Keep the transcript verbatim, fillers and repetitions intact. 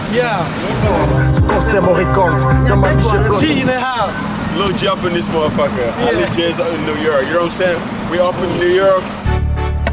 Yeah. Scorsese mon récolte. G in the house. Lil G up in this motherfucker. Yeah. Ali J's up in New York. You know what I'm saying? We up in New York.